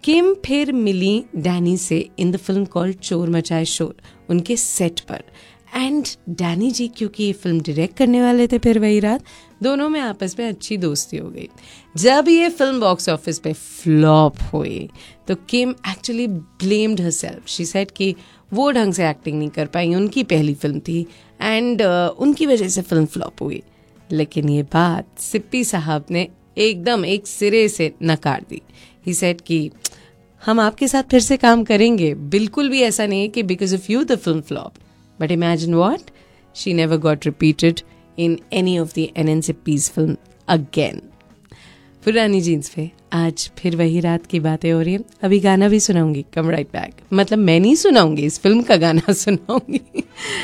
किम फिर मिली डैनी से in the film called चोर मचाए शोर उनके सेट पर। एंड डैनी जी क्योंकि ये फिल्म डायरेक्ट करने वाले थे फिर वही रात, दोनों में आपस में अच्छी दोस्ती हो गई। जब ये फिल्म बॉक्स ऑफिस पे फ्लॉप हुई तो किम actually blamed herself. She said कि वो ढंग से एक्टिंग नहीं कर पाई, उनकी पहली फिल्म थी एंड उनकी वजह से फिल्म फ्लॉप हुई। लेकिन ये बात सिप्पी साहब ने एकदम एक सिरे से नकार दी। ही सेड कि हम आपके साथ फिर से काम करेंगे, बिल्कुल भी ऐसा नहीं है कि because of you the film flop. But imagine what, she never got repeated in any of the एनएनसिप्पीज film again. पुरानी जीन्स पे आज फिर वही रात की बातें हो रही हैं। अभी गाना भी सुनाऊंगी, कम राइट बैक। मतलब मैं नहीं सुनाऊंगी, इस फिल्म का गाना सुनाऊंगी।